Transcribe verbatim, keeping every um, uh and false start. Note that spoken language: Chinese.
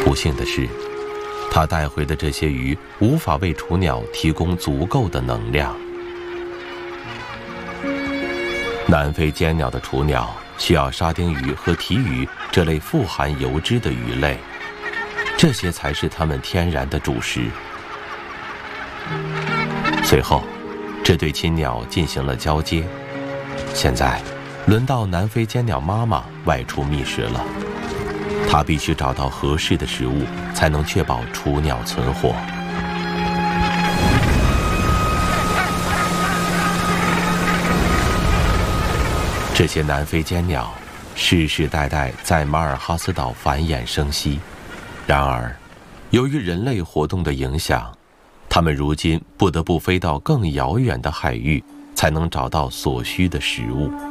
不幸的是，他带回的这些鱼无法为雏鸟提供足够的能量。南非尖鸟的雏鸟需要沙丁鱼和提鱼这类富含油脂的鱼类，这些才是它们天然的主食。随后，这对亲鸟进行了交接。现在，轮到南非尖鸟妈妈外出觅食了。她必须找到合适的食物，才能确保雏鸟存活。这些南非尖鸟世世代代在马尔哈斯岛繁衍生息，然而，由于人类活动的影响，它们如今不得不飞到更遥远的海域，才能找到所需的食物。